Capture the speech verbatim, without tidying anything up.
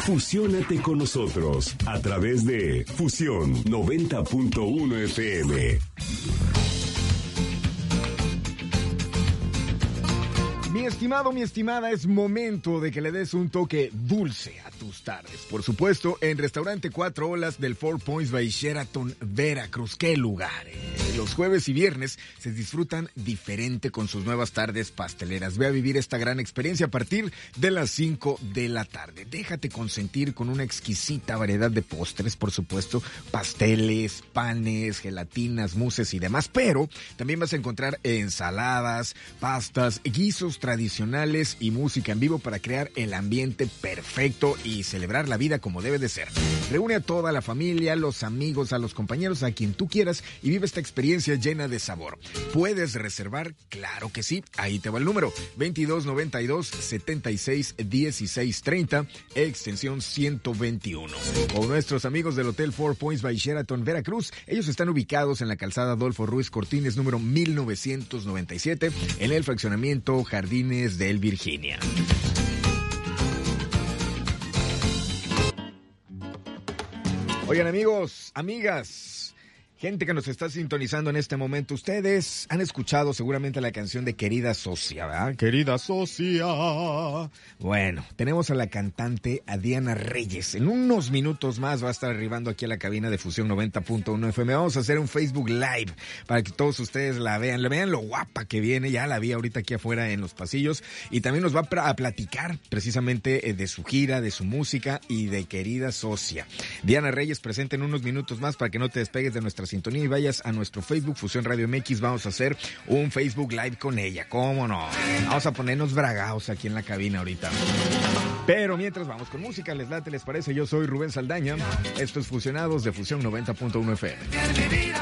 Fusiónate con nosotros a través de Fusión noventa punto uno F M. Mi estimado, mi estimada, es momento de que le des un toque dulce a tus tardes. Por supuesto, en Restaurante Cuatro Olas del Four Points by Sheraton, Veracruz. ¡Qué lugar! Eh? Los jueves y viernes se disfrutan diferente con sus nuevas tardes pasteleras. Ve a vivir esta gran experiencia a partir de las cinco de la tarde. Déjate consentir con una exquisita variedad de postres, por supuesto, pasteles, panes, gelatinas, mousses y demás. Pero también vas a encontrar ensaladas, pastas, guisos tradicionales y música en vivo para crear el ambiente perfecto y celebrar la vida como debe de ser. Reúne a toda la familia, los amigos, a los compañeros, a quien tú quieras y vive esta experiencia llena de sabor. ¿Puedes reservar? Claro que sí. Ahí te va el número: veintidós noventa y dos, setenta y seis, dieciséis treinta, extensión ciento veintiuno. O nuestros amigos del Hotel Four Points by Sheraton, Veracruz. Ellos están ubicados en la calzada Adolfo Ruiz Cortines, número mil novecientos noventa y siete, en el fraccionamiento Jardines del Virginia. Oigan, amigos, amigas, gente que nos está sintonizando en este momento, ustedes han escuchado seguramente la canción de Querida Socia, ¿verdad? Querida Socia. Bueno, tenemos a la cantante a Diana Reyes. En unos minutos más va a estar arribando aquí a la cabina de Fusión noventa punto uno F M. Vamos a hacer un Facebook Live para que todos ustedes la vean. Le vean lo guapa que viene. Ya la vi ahorita aquí afuera en los pasillos. Y también nos va a platicar precisamente de su gira, de su música y de Querida Socia. Diana Reyes presente en unos minutos más para que no te despegues de nuestra sintonía y vayas a nuestro Facebook Fusión Radio M X. Vamos a hacer un Facebook Live con ella, ¿cómo no? Vamos a ponernos bragaos aquí en la cabina ahorita. Pero mientras vamos con música, ¿les late, les parece? Yo soy Rubén Saldaña, esto es Fusionados de Fusión noventa punto uno F M.